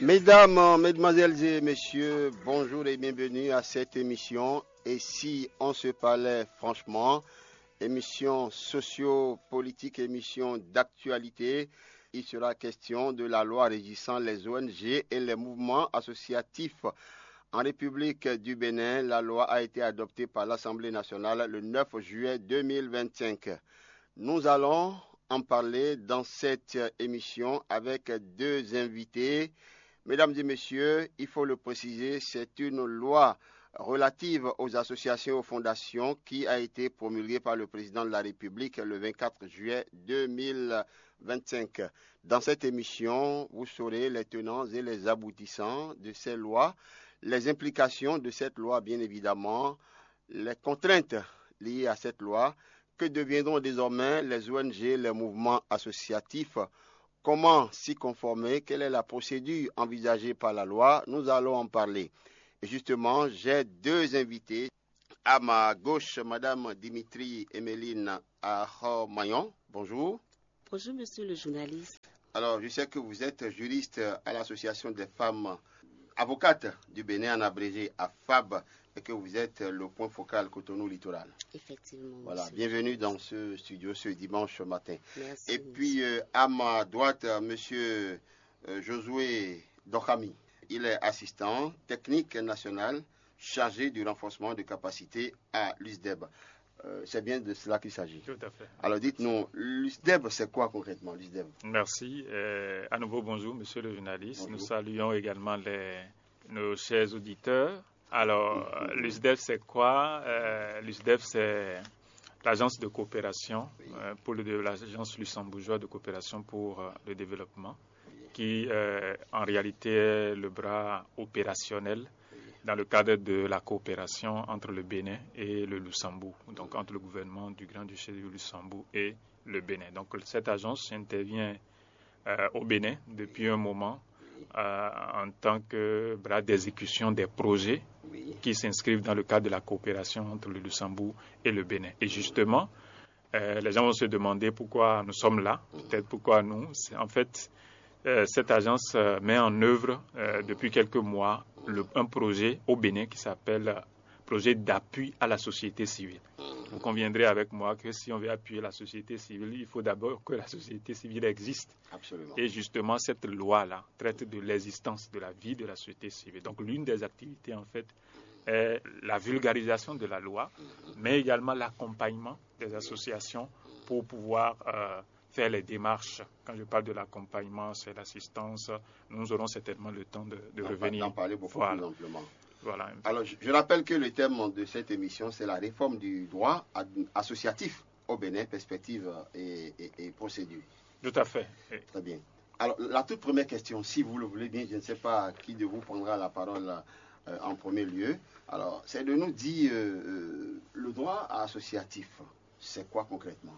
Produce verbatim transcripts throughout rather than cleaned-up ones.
Mesdames, mesdemoiselles et messieurs, bonjour et bienvenue à cette émission. Et si on se parlait franchement, émission socio-politique, émission d'actualité, il sera question de la loi régissant les O N G et les mouvements associatifs. En République du Bénin, la loi a été adoptée par l'Assemblée nationale le neuf juillet deux mille vingt-cinq. Nous allons en parler dans cette émission avec deux invités. Mesdames et messieurs, il faut le préciser, c'est une loi relative aux associations et aux fondations qui a été promulguée par le président de la République le vingt-quatre juillet deux mille vingt-cinq. Dans cette émission, vous saurez les tenants et les aboutissants de ces lois, les implications de cette loi, bien évidemment, les contraintes liées à cette loi, que deviendront désormais les O N G, les mouvements associatifs, comment s'y conformer, quelle est la procédure envisagée par la loi, nous allons en parler. Et justement, j'ai deux invités. À ma gauche, Madame Dimitri Emeline Ahor-Mayon. Bonjour. Bonjour, monsieur le journaliste. Alors, je sais que vous êtes juriste à l'Association des femmes avocates du Bénin, en abrégé à F A B, et que vous êtes le point focal Cotonou Littoral. Effectivement. Voilà, monsieur. bienvenue dans ce studio ce dimanche matin. Merci. Et puis, euh, à ma droite, monsieur euh, Josué Dokhami. Il est assistant technique national chargé du renforcement de capacité à l'U S D E B. Euh, c'est bien de cela qu'il s'agit. Tout à fait. Alors dites-nous, l'U S D E B, c'est quoi concrètement l'U S D E B? Merci. Euh, à nouveau, bonjour, monsieur le journaliste. Bonjour. Nous saluons également les, nos chers auditeurs. Alors, mm-hmm. l'U S D E B, c'est quoi euh, L'U S D E B, c'est l'agence de coopération, oui. euh, pour le, l'agence luxembourgeoise de coopération pour euh, le développement, oui. qui euh, en réalité est le bras opérationnel oui. dans le cadre de la coopération entre le Bénin et le Luxembourg, donc entre le gouvernement du Grand-Duché du Luxembourg et le Bénin. Donc cette agence intervient euh, au Bénin depuis un moment euh, en tant que bras d'exécution des projets oui. qui s'inscrivent dans le cadre de la coopération entre le Luxembourg et le Bénin. Et justement, euh, les gens vont se demander pourquoi nous sommes là, peut-être pourquoi nous. C'est, en fait, euh, cette agence euh, met en œuvre euh, depuis quelques mois le, un projet au Bénin qui s'appelle euh, projet d'appui à la société civile. Vous conviendrez avec moi que si on veut appuyer la société civile, il faut d'abord que la société civile existe. Absolument. Et justement, cette loi-là traite de l'existence de la vie de la société civile. Donc l'une des activités, en fait, est la vulgarisation de la loi, mais également l'accompagnement des associations pour pouvoir euh, faire les démarches. Quand je parle de l'accompagnement, c'est l'assistance. Nous aurons certainement le temps de, de revenir. D'en parler beaucoup voilà. plus amplement. Voilà. Alors, je rappelle que le thème de cette émission, c'est la réforme du droit associatif au Bénin, perspective et, et, et procédure. Tout à fait. Très bien. Alors, la toute première question, si vous le voulez bien, je ne sais pas qui de vous prendra la parole euh, en premier lieu. Alors, c'est de nous dire euh, le droit associatif, c'est quoi concrètement?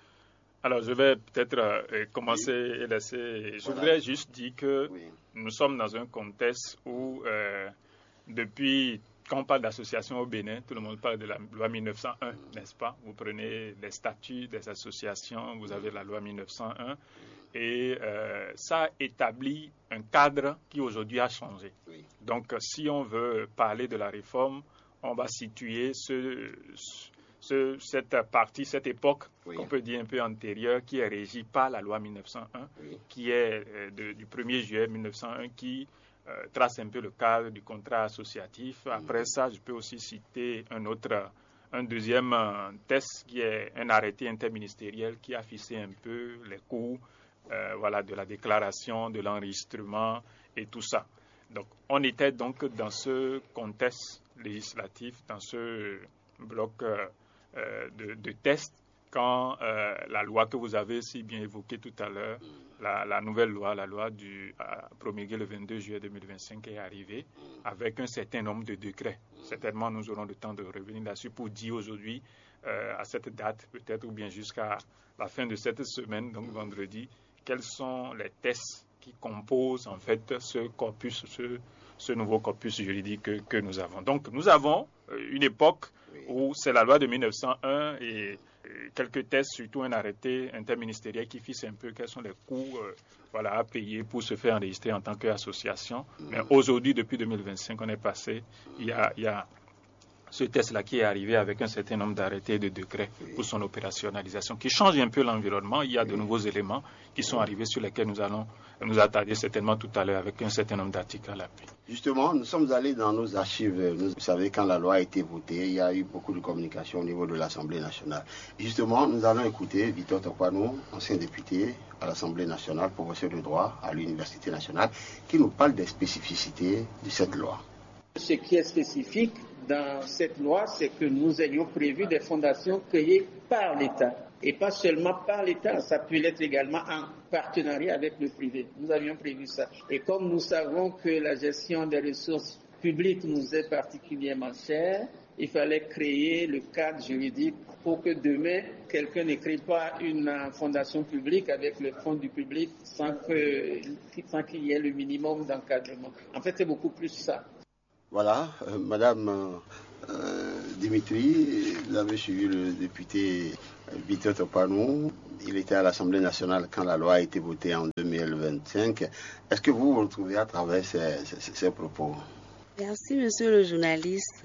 Alors, je vais peut-être euh, commencer oui. et laisser. Je voilà. voudrais juste dire que oui. nous sommes dans un contexte où euh, depuis, quand on parle d'association au Bénin, tout le monde parle de la loi mille neuf cent un, n'est-ce pas? Vous prenez les statuts des associations, vous avez la loi mille neuf cent un, et euh, ça établit un cadre qui aujourd'hui a changé. Oui. Donc, si on veut parler de la réforme, on va situer ce, ce, cette partie, cette époque, oui. qu'on peut dire un peu antérieure, qui est régie par la loi mille neuf cent un, oui. qui est euh, de, du premier juillet mille neuf cent un, qui Euh, trace un peu le cadre du contrat associatif. Après ça, je peux aussi citer un autre, un deuxième euh, test qui est un arrêté interministériel qui a fixé un peu les coûts euh, voilà, de la déclaration, de l'enregistrement et tout ça. Donc, on était donc dans ce contexte législatif, dans ce bloc euh, de, de tests, quand euh, la loi que vous avez si bien évoquée tout à l'heure, la, la nouvelle loi, la loi du, euh, promulguée le vingt-deux juillet deux mille vingt-cinq est arrivée avec un certain nombre de décrets. Certainement, nous aurons le temps de revenir là-dessus pour dire aujourd'hui, euh, à cette date peut-être, ou bien jusqu'à la fin de cette semaine, donc vendredi, quels sont les tests qui composent en fait ce corpus, ce, ce nouveau corpus juridique que, que nous avons. Donc, nous avons une époque où c'est la loi de mille neuf cent un et quelques tests, surtout un arrêté interministériel qui fixe un peu quels sont les coûts euh, voilà, à payer pour se faire enregistrer en tant qu'association. Mais aujourd'hui, depuis deux mille vingt-cinq, on est passé, il y a, il y a ce test-là qui est arrivé avec un certain nombre d'arrêtés et de décrets pour son opérationnalisation, qui change un peu l'environnement. Il y a de nouveaux éléments qui sont arrivés sur lesquels nous allons nous attarder certainement tout à l'heure avec un certain nombre d'articles à l'appui. Justement, nous sommes allés dans nos archives. Vous savez, quand la loi a été votée, il y a eu beaucoup de communication au niveau de l'Assemblée nationale. Justement, nous allons écouter Victor Tokpanou, ancien député à l'Assemblée nationale, professeur de droit à l'Université nationale, qui nous parle des spécificités de cette loi. Ce qui est spécifique dans cette loi, c'est que nous ayons prévu des fondations créées par l'État. Et pas seulement par l'État, ça peut l'être également en partenariat avec le privé. Nous avions prévu ça. Et comme nous savons que la gestion des ressources publiques nous est particulièrement chère, il fallait créer le cadre juridique pour que demain, quelqu'un ne crée pas une fondation publique avec le fonds du public sans que, sans qu'il y ait le minimum d'encadrement. En fait, c'est beaucoup plus ça. Voilà, euh, Madame euh, Dimitri, vous avez suivi le député Victor Tokpanou. Il était à l'Assemblée nationale quand la loi a été votée en deux mille vingt-cinq. Est-ce que vous vous retrouvez à travers ces, ces, ces propos? Merci, monsieur le journaliste.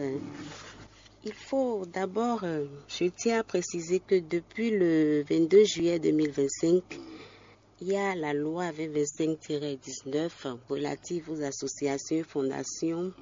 Il faut d'abord, euh, je tiens à préciser que depuis le vingt-deux juillet deux mille vingt-cinq, il y a la loi vingt vingt-cinq tiret dix-neuf relative aux associations et fondations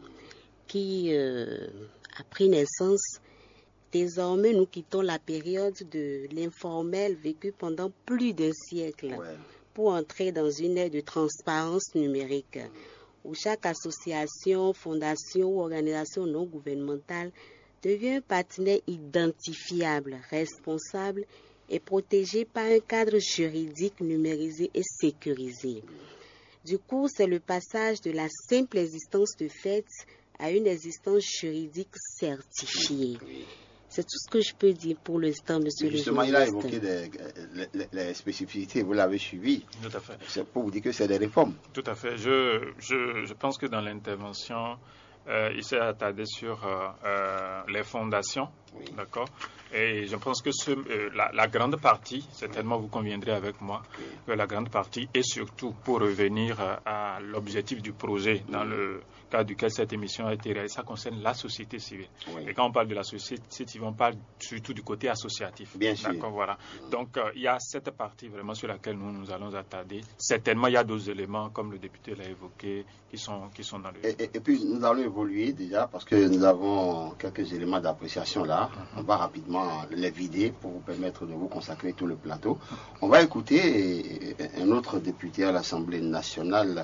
qui euh, a pris naissance. Désormais, nous quittons la période de l'informel vécu pendant plus d'un siècle ouais. pour entrer dans une ère de transparence numérique où chaque association, fondation ou organisation non gouvernementale devient un partenaire identifiable, responsable et protégé par un cadre juridique numérisé et sécurisé. Du coup, c'est le passage de la simple existence de fait à une existence juridique certifiée. C'est tout ce que je peux dire pour l'instant, monsieur le Justement, il a évoqué des, les, les spécificités, vous l'avez suivi. Tout à fait. C'est pour vous dire que c'est des réformes. Tout à fait. Je, je, je pense que dans l'intervention, euh, il s'est attardé sur euh, euh, les fondations, oui. D'accord. Et je pense que ce, euh, la, la grande partie, certainement vous conviendrez avec moi, oui. que la grande partie, et surtout pour revenir à, à l'objectif du projet dans oui. le cadre duquel cette émission a été réalisée, ça concerne la société civile. Oui. Et quand on parle de la société civile, on parle surtout du côté associatif. Bien sûr. D'accord, voilà. Donc, euh, il y a cette partie vraiment sur laquelle nous nous allons attarder. Certainement, il y a d'autres éléments, comme le député l'a évoqué, qui sont, qui sont dans le... Et, et, et puis, nous allons évoluer déjà, parce que nous avons quelques éléments d'appréciation là. Mm-hmm. On va rapidement les vider pour vous permettre de vous consacrer tout le plateau. On va écouter un autre député à l'Assemblée nationale,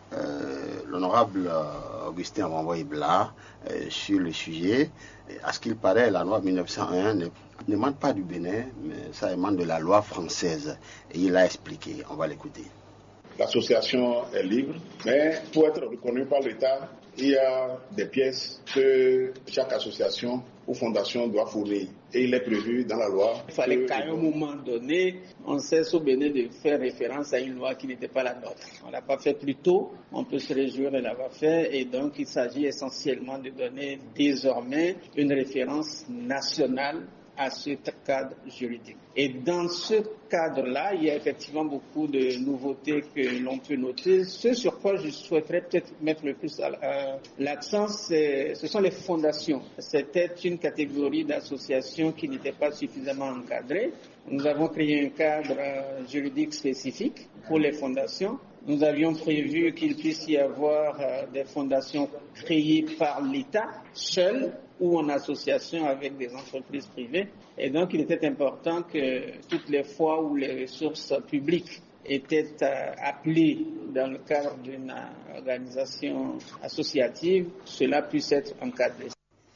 euh, l'honorable Augustin Renvoy-Blas, euh, sur le sujet. À ce qu'il paraît, la loi mille neuf cent un ne demande pas du Bénin, mais ça demande de la loi française. Et il a expliqué. On va l'écouter. L'association est libre, mais pour être reconnue par l'État, il y a des pièces que chaque association ou fondation doit fournir. Et il est prévu dans la loi. Il fallait qu'à un moment donné, on cesse au Bénin de faire référence à une loi qui n'était pas la nôtre. On ne l'a pas fait plus tôt, on peut se réjouir de l'avoir fait. Et donc, il s'agit essentiellement de donner désormais une référence nationale à ce cadre juridique. Et dans ce cadre-là, il y a effectivement beaucoup de nouveautés que l'on peut noter. Ce sur quoi je souhaiterais peut-être mettre le plus euh, l'accent, ce sont les fondations. C'était une catégorie d'associations qui n'était pas suffisamment encadrée. Nous avons créé un cadre euh, juridique spécifique pour les fondations. Nous avions prévu qu'il puisse y avoir euh, des fondations créées par l'État seul ou en association avec des entreprises privées. Et donc, il était important que toutes les fois où les ressources publiques étaient euh, appelées dans le cadre d'une euh, organisation associative, cela puisse être encadré.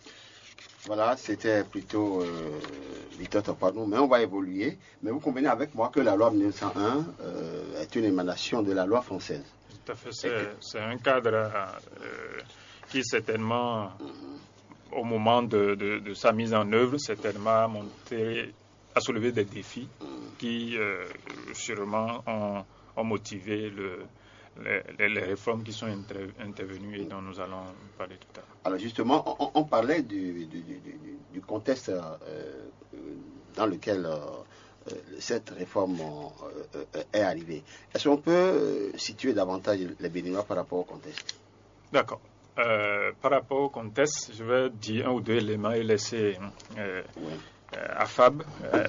Voilà, c'était plutôt euh, Victor Tokpanou, mais on va évoluer. Mais vous convenez avec moi que la loi mille neuf cent un euh, est une émanation de la loi française. Tout à fait, c'est, que... c'est un cadre euh, qui certainement... Mm-hmm. Au moment de, de, de sa mise en œuvre, certainement a monté, a soulevé des défis qui euh, sûrement ont, ont motivé le, les, les réformes qui sont inter, intervenues et dont nous allons parler tout à l'heure. Alors justement, on, on parlait du, du, du, du contexte euh, dans lequel euh, euh, cette réforme euh, euh, est arrivée. Est-ce qu'on peut euh, situer davantage les Béninois par rapport au contexte? D'accord. Euh, par rapport au contexte, je vais dire un ou deux éléments et laisser euh, oui. euh, Afab euh,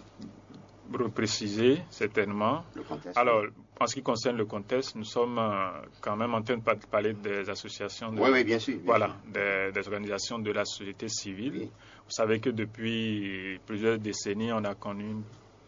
repréciser certainement. Le contexte, Alors, oui. En ce qui concerne le contexte, nous sommes euh, quand même en train de parler des associations, de, oui, oui, bien sûr, bien voilà, sûr. Des, des organisations de la société civile. Oui. Vous savez que depuis plusieurs décennies, on a connu une,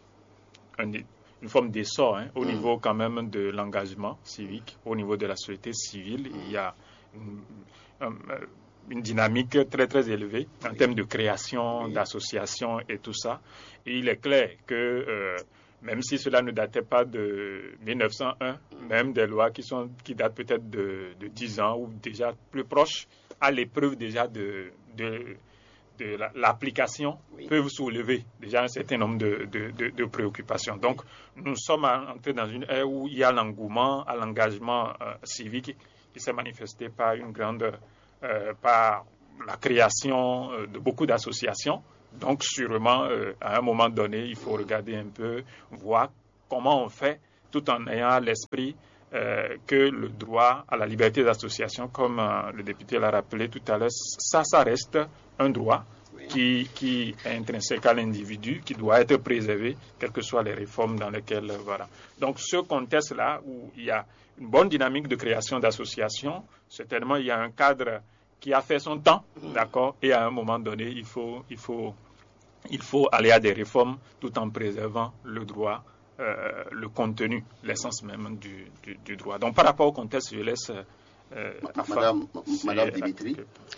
une, une forme d'essor hein, au mmh. niveau quand même de l'engagement civique, au niveau de la société civile. Mmh. Il y a une, une, une dynamique très très élevée en oui. termes de création, oui. d'associations et tout ça. Et il est clair que euh, même si cela ne datait pas de mille neuf cent un, même des lois qui, sont, qui datent peut-être de, de dix ans ou déjà plus proches, à l'épreuve déjà de, de, de la, l'application, oui. peuvent soulever déjà un certain nombre de, de, de, de préoccupations. Donc, nous sommes entrés dans une ère où il y a l'engouement à l'engagement euh, civique qui s'est manifesté par une grande, euh, par la création euh, de beaucoup d'associations. Donc, sûrement, euh, à un moment donné, il faut regarder un peu, voir comment on fait, tout en ayant à l'esprit euh, que le droit à la liberté d'association, comme euh, le député l'a rappelé tout à l'heure, ça, ça reste un droit oui. qui, qui est intrinsèque à l'individu, qui doit être préservé, quelles que soient les réformes dans lesquelles, euh, voilà. Donc, ce contexte-là, où il y a une bonne dynamique de création d'associations, certainement, il y a un cadre qui a fait son temps, d'accord, et à un moment donné, il faut, il faut, il faut aller à des réformes tout en préservant le droit, euh, le contenu, l'essence même du, du, du droit. Donc, par rapport au contexte, je laisse euh, Madame, Madame Dimitri.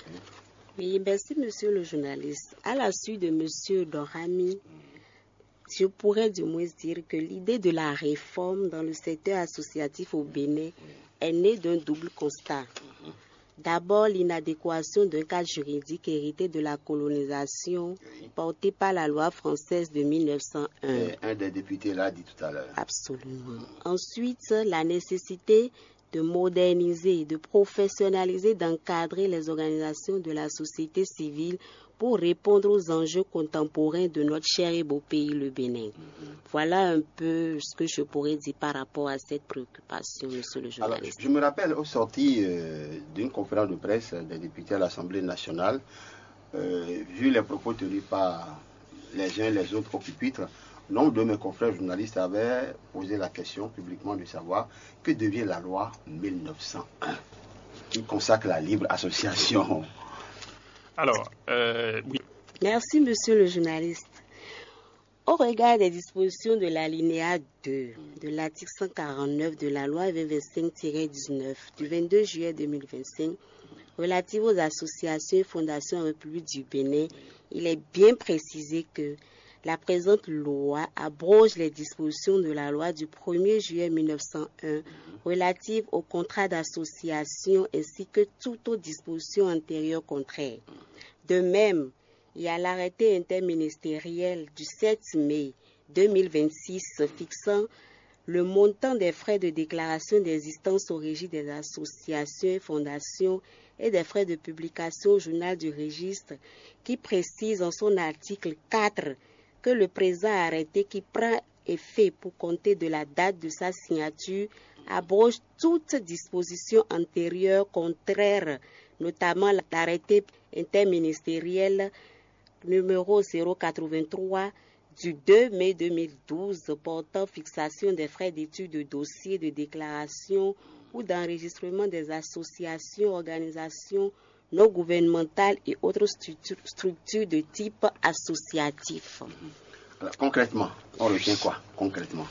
Oui, merci, monsieur le journaliste. À la suite de monsieur Dorami, je pourrais du moins dire que l'idée de la réforme dans le secteur associatif au Bénin est née d'un double constat. D'abord, l'inadéquation d'un cadre juridique hérité de la colonisation oui. porté par la loi française de mille neuf cent un. Et un des députés l'a dit tout à l'heure. Absolument. Ensuite, la nécessité de moderniser, de professionnaliser, d'encadrer les organisations de la société civile pour répondre aux enjeux contemporains de notre cher et beau pays, le Bénin. Mm-hmm. Voilà un peu ce que je pourrais dire par rapport à cette préoccupation, monsieur le journaliste. Alors, je me rappelle au sorti euh, d'une conférence de presse des députés à l'Assemblée nationale, euh, vu les propos tenus par les uns et les autres au pupitre, nombre de mes confrères journalistes avaient posé la question publiquement de savoir que devient la loi mille neuf cent un qui consacre la libre association. Alors, euh, oui. Merci, monsieur le journaliste. Au regard des dispositions de l'alinéa deux de l'article cent quarante-neuf de la loi vingt vingt-cinq tiret dix-neuf du vingt-deux juillet deux mille vingt-cinq relative aux associations et fondations en République du Bénin, il est bien précisé que la présente loi abroge les dispositions de la loi du premier juillet mille neuf cent un relative au contrat d'association ainsi que toute autre disposition antérieure contraire. De même, il y a l'arrêté interministériel du sept mai deux mille vingt-six fixant le montant des frais de déclaration d'existence au régime des associations et fondations et des frais de publication au journal du registre qui précise en son article quatre que le présent arrêté qui prend effet pour compter de la date de sa signature abroge toute disposition antérieure contraire, notamment l'arrêté interministériel numéro zéro quatre-vingt-trois du deux mai deux mille douze portant fixation des frais d'étude de dossier de déclaration ou d'enregistrement des associations, organisations non gouvernementales et autres structures, structures de type associatif. Alors, concrètement, on retient quoi concrètement?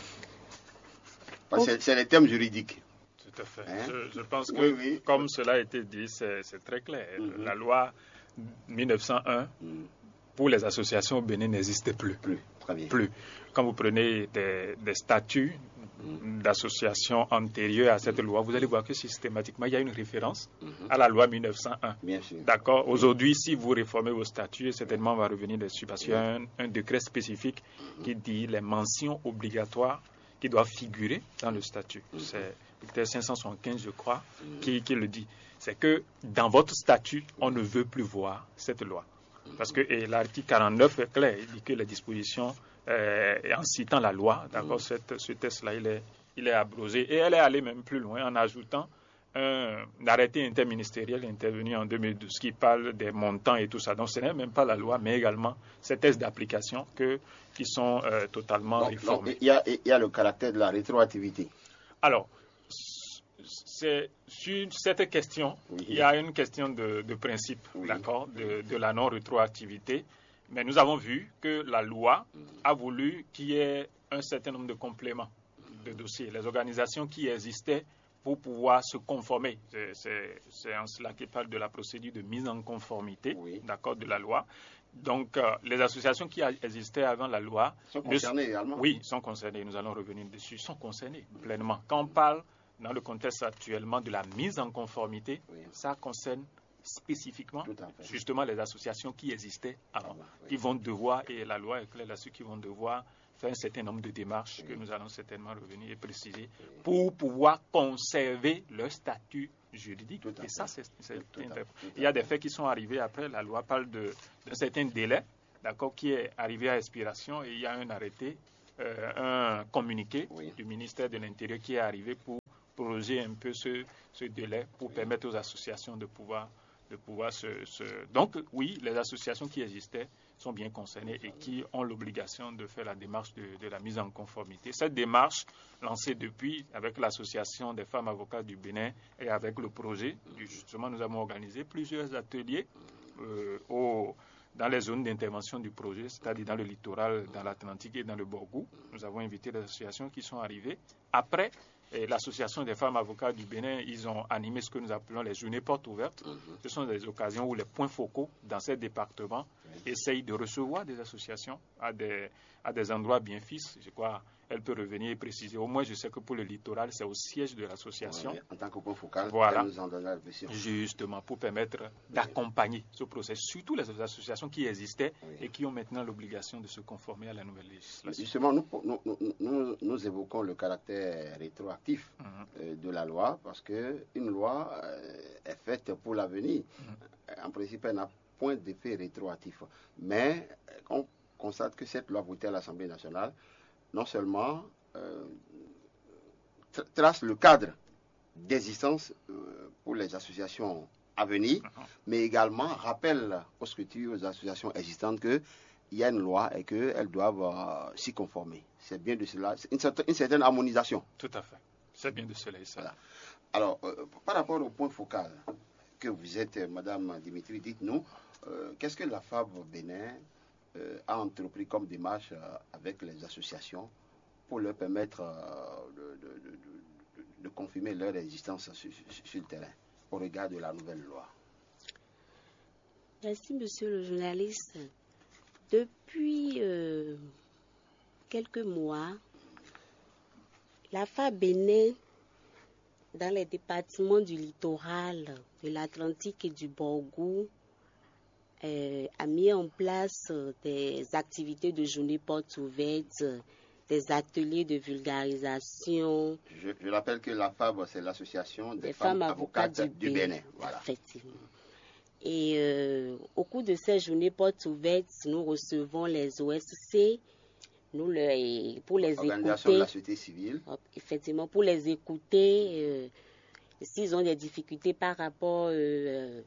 Parce que c'est les termes juridiques. Tout à fait. Hein? Je, je pense que, oui, oui. comme cela a été dit, c'est, c'est très clair. Mm-hmm. La loi mille neuf cent un, mm. pour les associations au Bénin, n'existe plus. Plus. Très bien. Plus. Quand vous prenez des, des statuts mm. d'associations antérieures à cette loi, vous allez voir que systématiquement, il y a une référence mm-hmm. à la loi mille neuf cent un. Bien sûr. D'accord. Aujourd'hui, si vous réformez vos statuts, certainement, on va revenir dessus parce qu'il y a un, un décret spécifique mm-hmm. qui dit les mentions obligatoires qui doivent figurer dans le statut. Mm-hmm. C'est peut-être cinq cent soixante-quinze, je crois, mm-hmm. qui, qui le dit. C'est que dans votre statut, on ne veut plus voir cette loi. Parce que et l'article quarante-neuf est clair, il dit que les dispositions, euh, en citant la loi, d'accord, cette, ce texte-là, il est, il est abrogé. Et elle est allée même plus loin en ajoutant un arrêté interministériel intervenu en deux mille douze qui parle des montants et tout ça. Donc ce n'est même pas la loi, mais également ces tests d'application que, qui sont euh, totalement donc, réformés. Donc, il, y a, il y a le caractère de la rétroactivité. Alors, c'est, sur cette question, oui. il y a une question de, de principe, oui. d'accord, de, de la non-rétroactivité. Mais nous avons vu que la loi a voulu qu'il y ait un certain nombre de compléments de dossiers. Les organisations qui existaient pour pouvoir se conformer. C'est, c'est, c'est en cela qu'il parle de la procédure de mise en conformité, oui. d'accord, de la loi. Donc, euh, les associations qui existaient avant la loi... Sont concernées de, également. Oui, sont concernées. Nous allons revenir dessus. Sont concernées pleinement. Quand on parle, dans le contexte actuellement, de la mise en conformité, oui. ça concerne spécifiquement justement les associations qui existaient avant, ah, oui. qui vont devoir, et la loi est claire là-dessus, qui vont devoir faire un certain nombre de démarches oui. que nous allons certainement revenir et préciser oui. pour pouvoir conserver leur statut juridique. Tout et ça, c'est, c'est tout tout il y a des faits qui sont arrivés après. La loi parle de, d'un certain délai, d'accord, qui est arrivé à expiration, et il y a un arrêté, euh, un communiqué oui. du ministère de l'Intérieur qui est arrivé pour proroger un peu ce, ce délai pour oui. permettre aux associations de pouvoir de pouvoir se, se... Donc, oui, les associations qui existaient sont bien concernées et qui ont l'obligation de faire la démarche de, de la mise en conformité. Cette démarche, lancée depuis avec l'Association des femmes avocates du Bénin et avec le projet, justement, nous avons organisé plusieurs ateliers euh, au, dans les zones d'intervention du projet, c'est-à-dire dans le littoral, dans l'Atlantique et dans le Borgou. Nous avons invité les associations qui sont arrivées. Après, et l'association des femmes avocates du Bénin, ils ont animé ce que nous appelons les journées portes ouvertes. Mm-hmm. Ce sont des occasions où les points focaux dans ces départements oui. essayent de recevoir des associations à des, à des endroits bien fixes. Je crois qu'elle peut revenir et préciser. Au moins, je sais que pour le littoral, c'est au siège de l'association. Oui, en tant que point focal, voilà. elle nous en donne la question. Justement, pour permettre oui. d'accompagner ce processus. Surtout les associations qui existaient oui. et qui ont maintenant l'obligation de se conformer à la nouvelle législation. Justement, nous, nous, nous, nous, nous évoquons le caractère rétroactif Mm-hmm. euh, de la loi, parce qu'une loi euh, est faite pour l'avenir. Mm-hmm. En principe, elle n'a point d'effet rétroactif. Mais on constate que cette loi votée à l'Assemblée nationale, non seulement euh, tra- trace le cadre d'existence euh, pour les associations à venir, mm-hmm. mais également rappelle aux structures, aux associations existantes que il y a une loi et qu'elles doivent euh, s'y conformer. C'est bien de cela, c'est une, certaine, une certaine harmonisation. Tout à fait. C'est bien de cela. Ça. Voilà. Alors, euh, par rapport au point focal que vous êtes, Madame Dimitri, dites-nous, euh, qu'est-ce que la F A B Bénin euh, a entrepris comme démarche euh, avec les associations pour leur permettre euh, de, de, de, de, de confirmer leur existence sur, sur, sur le terrain au regard de la nouvelle loi? Merci, monsieur le journaliste. Depuis euh, quelques mois, la F A B Bénin, dans les départements du littoral, de l'Atlantique et du Borgou, euh, a mis en place des activités de journée portes ouvertes, des ateliers de vulgarisation. Je, je rappelle que la F A B, c'est l'association des, des femmes, femmes avocates, avocates du, du Bénin. Bénin. Voilà. Effectivement. Et euh, au cours de ces journées portes ouvertes, nous recevons les O S C, nous le, pour les Organisation écouter. de la société civile. Effectivement, pour les écouter, euh, s'ils ont des difficultés par rapport euh,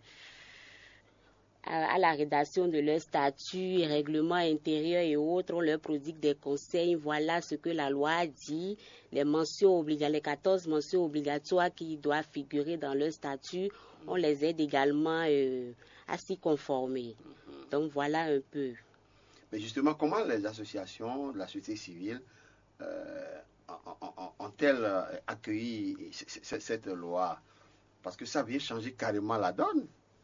à, à la rédaction de leur statut, règlement intérieur et autres, on leur prodigue des conseils. Voilà ce que la loi dit, les mentions obligatoires, les quatorze mentions obligatoires qui doivent figurer dans leur statut. On les aide également euh, à s'y conformer. Mm-hmm. Donc voilà un peu. Mais justement, comment les associations de la société civile euh, ont-elles accueilli cette loi? Parce que ça vient changer carrément la donne.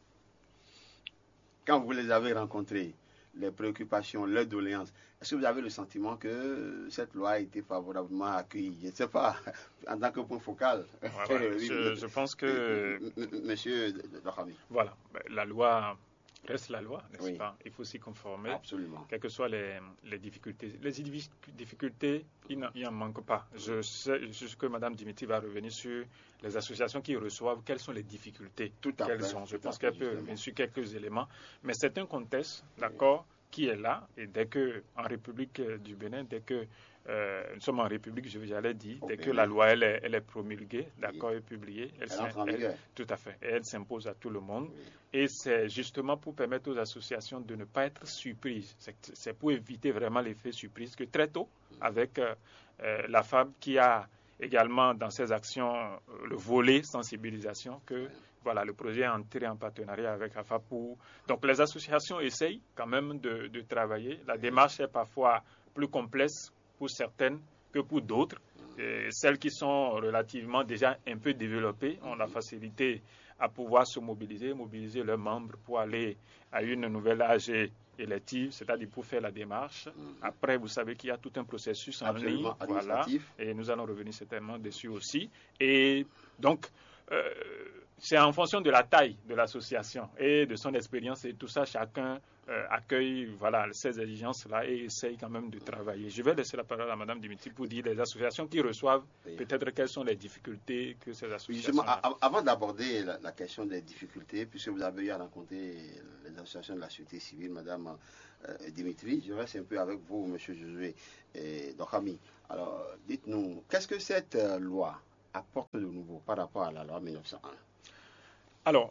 Quand vous les avez rencontrés, les préoccupations, leurs doléances, est-ce que vous avez le sentiment que cette loi a été favorablement accueillie? Je ne sais pas, en tant que point focal. Voilà, je, je pense que... Monsieur Dohami. Voilà, la loi reste la loi, n'est-ce Oui. pas? Il faut s'y conformer. Absolument. Quelles que soient les, les difficultés. Les difficultés, il n'en manque pas. Je sais, je sais que Mme Dimitri va revenir sur les associations qui reçoivent, quelles sont les difficultés Tout à qu'elles fait, ont. Je tout pense à fait, qu'elle peut justement. revenir sur quelques éléments. Mais c'est un contexte, d'accord, qui est là. Et dès que, en République du Bénin, dès que Euh, nous sommes en République, je j'allais dire, dès que la loi elle est, elle est promulguée, d'accord, Oui. est publiée, elle, Elle entre en elle- vigueur. tout à fait, et elle s'impose à tout le monde. Oui. Et c'est justement pour permettre aux associations de ne pas être surprises. C'est, c'est pour éviter vraiment l'effet surprise que très tôt, avec euh, euh, la femme qui a également dans ses actions euh, le volet sensibilisation, que voilà, le projet est entré en partenariat avec A F A pour. Donc les associations essayent quand même de, de travailler. La démarche est parfois plus complexe pour certaines que pour d'autres. Et celles qui sont relativement déjà un peu développées ont la facilité à pouvoir se mobiliser, mobiliser leurs membres pour aller à une nouvelle A G élective, c'est-à-dire pour faire la démarche. Après, vous savez qu'il y a tout un processus en ligne, Absolument voilà, administratif. et nous allons revenir certainement dessus aussi. Et donc, euh, c'est en fonction de la taille de l'association et de son expérience et tout ça, chacun euh, accueille voilà, ces exigences-là et essaye quand même de travailler. Je vais laisser la parole à Mme Dimitri pour dire les associations qui reçoivent, Oui. peut-être quelles sont les difficultés que ces associations Justement, a- a- avant d'aborder la, la question des difficultés, puisque vous avez eu à rencontrer les associations de la société civile, Madame euh, Dimitri, je reste un peu avec vous, Monsieur Josué et Dokami. Alors, dites-nous, qu'est-ce que cette euh, loi apporte de nouveau par rapport à la loi mille neuf cent un? Alors,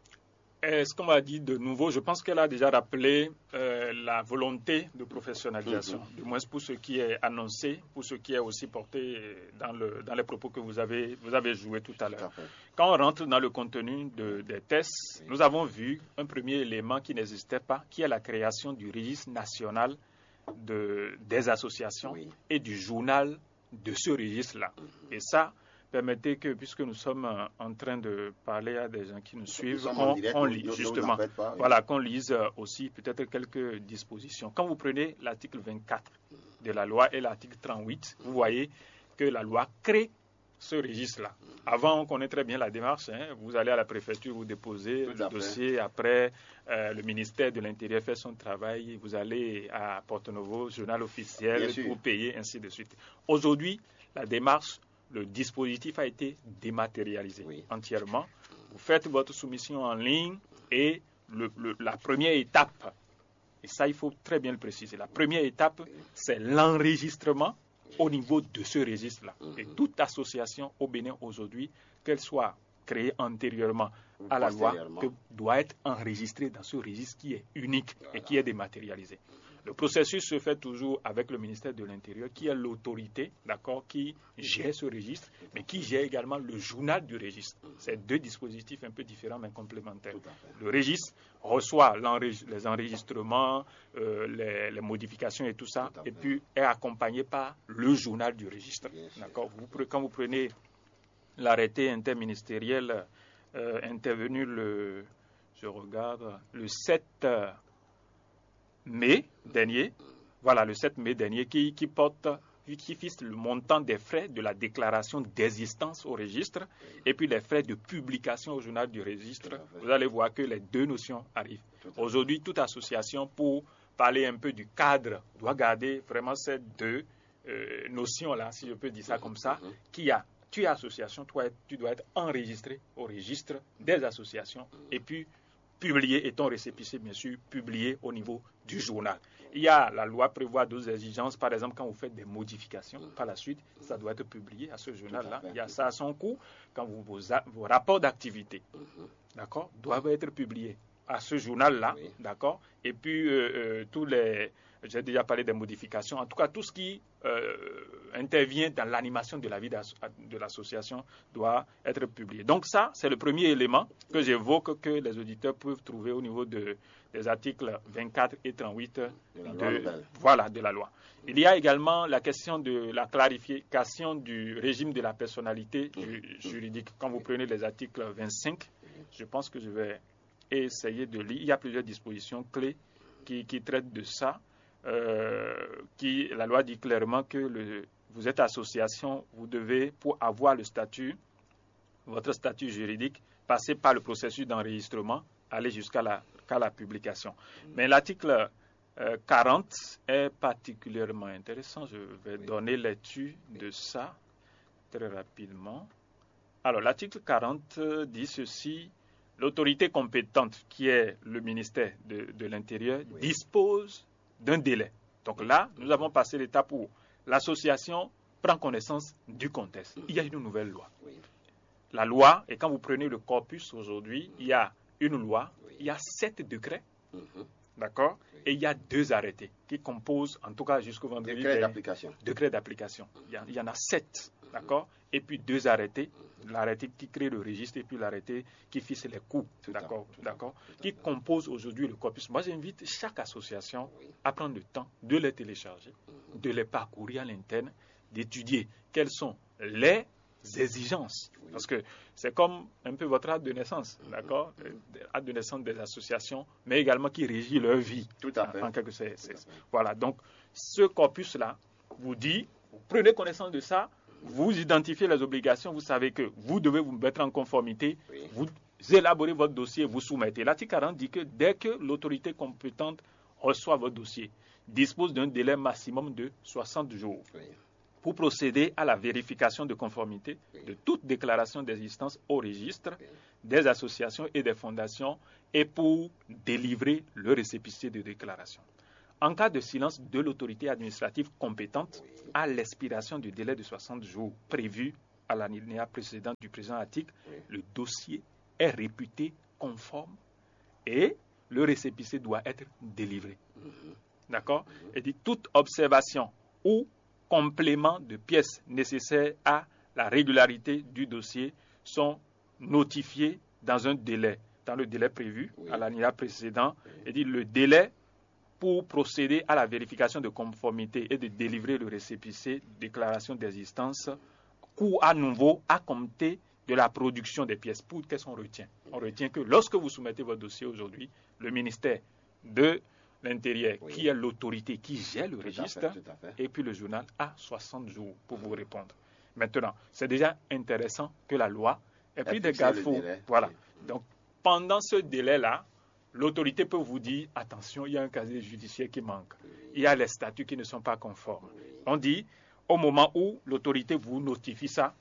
est-ce qu'on va dire de nouveau? Je pense qu'elle a déjà rappelé euh, la volonté de professionnalisation, Mhm. du moins pour ce qui est annoncé, pour ce qui est aussi porté dans, le, dans les propos que vous avez, vous avez joués tout à Tout à l'heure. fait. Quand on rentre dans le contenu de- des tests, Oui. nous avons vu un premier élément qui n'existait pas, qui est la création du registre national de, des associations Oui. et du journal de ce registre-là. Et ça, permettez que, puisque nous sommes euh, en train de parler à des gens qui nous suivent, sommes en qu'on direct, on ne- lit ne vous en justement, faites pas, oui. voilà, qu'on lise euh, aussi peut-être quelques dispositions. Quand vous prenez l'article vingt-quatre de la loi et l'article trente-huit, vous voyez que la loi crée ce registre-là. Avant, on connaît très bien la démarche. Hein. Vous allez à la préfecture, vous déposez Tout le à fait. dossier. Après, euh, le ministère de l'Intérieur fait son travail. Vous allez à Porto-Novo, journal officiel, Bien sûr. pour payer, ainsi de suite. Aujourd'hui, la démarche, le dispositif a été dématérialisé Oui. entièrement. Vous faites votre soumission en ligne et le- le- la première étape, et ça il faut très bien le préciser, la première étape, c'est l'enregistrement au niveau de ce registre-là. Et toute association au Bénin aujourd'hui, qu'elle soit créée antérieurement à la loi, postérieurement. que doit être enregistrée dans ce registre qui est unique et qui est dématérialisé. Le processus se fait toujours avec le ministère de l'Intérieur, qui est l'autorité, d'accord, qui gère ce registre, mais qui gère également le journal du registre. C'est deux dispositifs un peu différents mais complémentaires. Tout à fait. Le registre reçoit l'enreg- les enregistrements, euh, les, les modifications et tout ça, Tout à fait. et puis est accompagné par le journal du registre. Bien sûr. D'accord. Vous pre- Quand vous prenez l'arrêté interministériel euh, intervenu le, je regarde, le sept mai dernier, voilà, le sept mai dernier, qui, qui porte, qui fixe le montant des frais de la déclaration d'existence au registre et puis les frais de publication au journal du registre. Tout à fait. Vous allez voir que les deux notions arrivent. Tout à fait. Aujourd'hui, toute association, pour parler un peu du cadre, doit garder vraiment ces deux euh, notions-là, si je peux dire ça comme ça, Mhm. qui a, tu es association, toi, tu dois être enregistré au registre des associations et puis publié, et ton récépissé, bien sûr, publié au niveau du journal. Il y a, la loi prévoit d'autres exigences, par exemple, quand vous faites des modifications, par la suite, ça doit être publié à ce journal-là. fait. Il y a ça à son coût, quand vous, vos, a- vos rapports d'activité, d'accord, doivent être publiés à ce journal-là, Oui. d'accord, et puis euh, euh, tous les, j'ai déjà parlé des modifications, en tout cas tout ce qui euh, intervient dans l'animation de la vie d'asso- de l'association doit être publié. Donc ça, c'est le premier élément que j'évoque que les auditeurs peuvent trouver au niveau de, des articles vingt-quatre et trente-huit De la loi nouvelle. voilà, de la loi. Il y a également la question de la clarification du régime de la personnalité ju- juridique. Quand vous prenez les articles vingt-cinq, je pense que je vais essayer de lire. Il y a plusieurs dispositions clés qui, qui traitent de ça. Euh, qui, la loi dit clairement que le, vous êtes association, vous devez, pour avoir le statut, votre statut juridique, passer par le processus d'enregistrement aller jusqu'à la, qu'à la publication. Mais l'article euh, quarante est particulièrement intéressant. Je vais oui. donner lecture de ça très rapidement. Alors, l'article quarante dit ceci. L'autorité compétente, qui est le ministère de, de l'Intérieur, oui. dispose d'un délai. Donc là, nous avons passé l'étape où l'association prend connaissance du contexte. Il y a une nouvelle loi. Oui. La loi, et quand vous prenez le corpus aujourd'hui, il y a une loi, oui. il y a sept décrets, mm-hmm. d'accord, oui. et il y a deux arrêtés qui composent, en tout cas jusqu'au vendredi, décrets d'application. Décrets d'application. Il y, a, il y en a sept, mm-hmm. d'accord, et puis deux arrêtés, mm-hmm. l'arrêté qui crée le registre et puis l'arrêté qui fixe les coûts, tout d'accord, tout d'accord, tout qui composent aujourd'hui le corpus. Moi, j'invite chaque association oui. à prendre le temps de les télécharger, mm-hmm. de les parcourir à l'interne, d'étudier quelles sont les exigences. Oui. Parce que c'est comme un peu votre acte de naissance, mm-hmm. d'accord, acte de naissance des associations, mais également qui régit leur vie. Tout à fait. En quelque sorte. Voilà. Donc, ce corpus-là vous dit, vous prenez connaissance de ça, vous identifiez les obligations, vous savez que vous devez vous mettre en conformité, oui. vous élaborez votre dossier, vous soumettez. L'article quarante dit que dès que l'autorité compétente reçoit votre dossier, dispose d'un délai maximum de soixante jours. Oui. Pour procéder à la vérification de conformité oui. de toute déclaration d'existence au registre oui. des associations et des fondations et pour délivrer le récépissé de déclaration. En cas de silence de l'autorité administrative compétente, oui. à l'expiration du délai de soixante jours prévu à l'alinéa précédent du présent article, oui. le dossier est réputé conforme et le récépissé doit être délivré. Mm-hmm. D'accord ? Mm-hmm. Et dit toute observation ou compléments de pièces nécessaires à la régularité du dossier sont notifiés dans un délai, dans le délai prévu oui. à l'alinéa précédent. Oui. Et dit le délai pour procéder à la vérification de conformité et de délivrer le récépissé déclaration d'existence court à nouveau à compter de la production des pièces. Pour qu'est-ce qu'on retient ? On retient que lorsque vous soumettez votre dossier aujourd'hui, le ministère de l'Intérieur, oui. qui est l'autorité qui gère le tout registre, à fait, tout à fait. Et puis le journal a soixante jours pour vous répondre. Maintenant, c'est déjà intéressant que la loi ait pris des garde-fous. Voilà. Oui. Donc, pendant ce délai-là, l'autorité peut vous dire, attention, il y a un casier judiciaire qui manque. Oui. Il y a les statuts qui ne sont pas conformes. Oui. On dit, au moment où l'autorité vous notifie ça,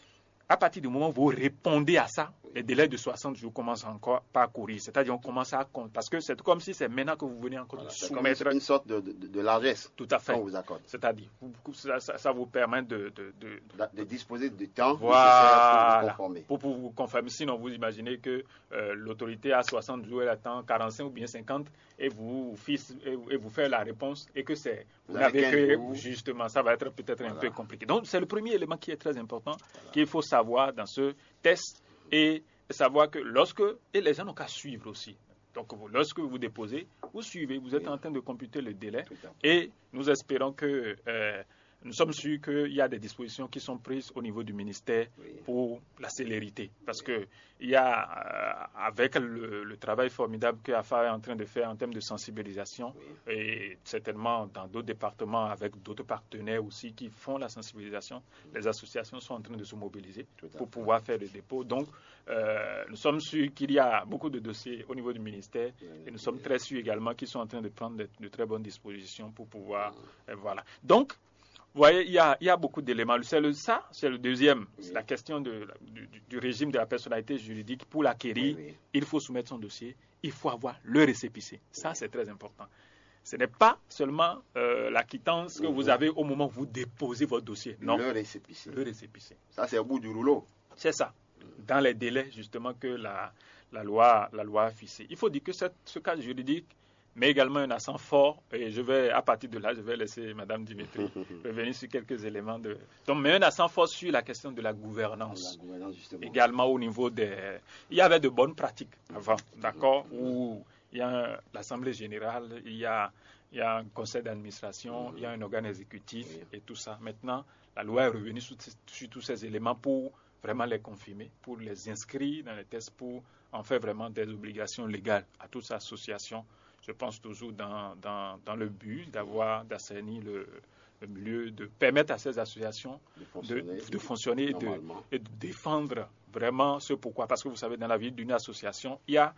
à partir du moment où vous répondez à ça, oui. les délais de soixante jours commencent encore pas à courir. C'est-à-dire on commence à compter. Parce que c'est comme si c'est maintenant que vous venez encore voilà, soumettre. C'est une sorte de, de, de largesse. Tout à fait. Qu'on vous accorde. C'est-à-dire, ça, ça, ça vous permet de... De, de, de, de disposer du temps voilà, pour vous conformer. Pour, pour vous conformer. Sinon, vous imaginez que euh, l'autorité a soixante jours, elle attend quarante-cinq ou bien cinquante et vous, et, et vous fait la réponse et que c'est... Vous, vous n'avez que... Vous... Justement, ça va être peut-être voilà. un peu compliqué. Donc, c'est le premier élément qui est très important, voilà. qu'il faut savoir dans ce test et savoir que lorsque, et les gens n'ont qu'à suivre aussi. Donc, vous, lorsque vous déposez, vous suivez, vous êtes oui. en train de computer le délai et nous espérons que, euh, nous sommes sûrs qu'il y a des dispositions qui sont prises au niveau du ministère oui. pour la célérité. Parce oui. que il y a, euh, avec le, le travail formidable que A F A est en train de faire en termes de sensibilisation, oui. et certainement dans d'autres départements avec d'autres partenaires aussi qui font la sensibilisation, oui. les associations sont en train de se mobiliser pour pouvoir faire le dépôt. Donc, euh, nous sommes sûrs qu'il y a beaucoup de dossiers au niveau du ministère oui. et nous sommes très sûrs également qu'ils sont en train de prendre de, de très bonnes dispositions pour pouvoir... Oui. Euh, voilà. Donc, vous voyez, il y a, il y a beaucoup d'éléments. C'est le, ça, c'est le deuxième. Oui. C'est la question de, du, du régime de la personnalité juridique. Pour l'acquérir, oui, oui. il faut soumettre son dossier. Il faut avoir le récépissé. Ça, oui. c'est très important. Ce n'est pas seulement euh, la quittance que oui. vous avez au moment où vous déposez votre dossier. Non. Le récépissé. Le récépissé. Ça, c'est au bout du rouleau. C'est ça. Dans les délais, justement, que la, la, loi, la loi a fixé. Il faut dire que cette, ce cadre juridique mais également un accent fort, et je vais, à partir de là, je vais laisser Mme Dimitri revenir sur quelques éléments de... Donc, mais un accent fort sur la question de la gouvernance. La gouvernance, justement. Également au niveau des... Il y avait de bonnes pratiques avant, d'accord, où il y a l'Assemblée générale, il y a, il y a un conseil d'administration, il y a un organe exécutif et tout ça. Maintenant, la loi est revenue sur, sur tous ces éléments pour vraiment les confirmer, pour les inscrire dans les tests, pour en faire vraiment des obligations légales à toutes ces associations. Je pense toujours dans, dans, dans le but d'avoir, d'assainir le, le milieu, de permettre à ces associations de fonctionner, de, de fonctionner et, de, et de défendre vraiment ce pourquoi. Parce que vous savez, dans la vie d'une association, il y a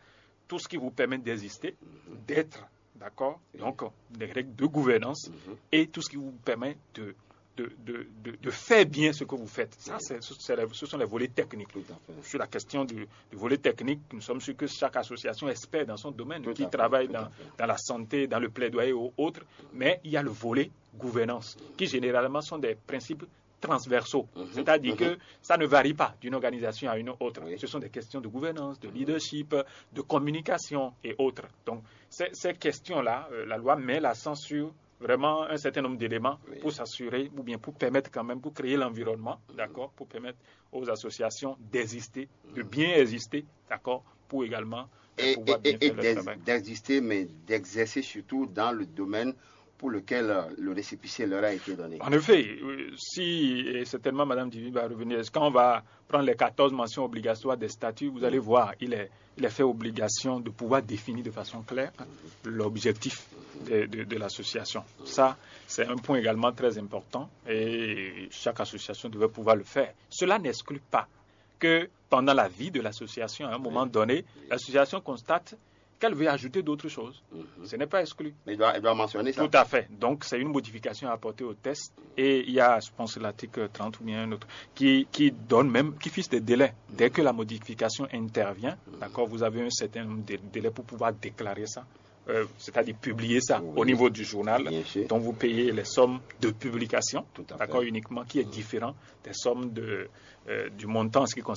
tout ce qui vous permet d'exister, d'être, d'accord, donc des règles de gouvernance et tout ce qui vous permet de De, de, de, de faire bien ce que vous faites. Ça, c'est, c'est, ce sont les volets techniques. Sur la question du, du volet technique, nous sommes sûrs que chaque association est expert dans son domaine, tout qui travaille dans, dans la santé, dans le plaidoyer ou autre, mais il y a le volet gouvernance, qui généralement sont des principes transversaux. Mm-hmm. C'est-à-dire mm-hmm. que ça ne varie pas d'une organisation à une autre. Oui. Ce sont des questions de gouvernance, de leadership, de communication et autres. Donc, ces, ces questions-là, euh, la loi met l'accent sur vraiment un certain nombre d'éléments oui. pour s'assurer, ou bien pour permettre quand même, pour créer l'environnement, mmh. d'accord, pour permettre aux associations d'exister, de bien exister, d'accord, pour également et, pouvoir et, bien et faire leur travail. D'exister, mais d'exercer surtout dans le domaine pour lequel le récépissé leur a été donné. En effet, si, et certainement Mme Divine va revenir, quand on va prendre les quatorze mentions obligatoires des statuts, vous allez voir, il est, il est fait obligation de pouvoir définir de façon claire l'objectif de, de, de l'association. Ça, c'est un point également très important et chaque association devait pouvoir le faire. Cela n'exclut pas que pendant la vie de l'association, à un moment donné, l'association constate qu'elle veut ajouter d'autres choses. Mm-hmm. Ce n'est pas exclu. Mais elle doit, elle doit mentionner ça. Tout à fait. Donc, c'est une modification à apporter au test. Et il y a, je pense, l'article trente ou bien un autre, qui, qui donne même, qui fixe des délais. Dès que la modification intervient, mm-hmm. d'accord, vous avez un certain nombre de délais pour pouvoir déclarer ça. Euh, c'est-à-dire publier ça oui. au niveau du journal, dont vous payez les sommes de publication, d'accord, uniquement, qui est différent des sommes de, euh, du montant en ce qui concerne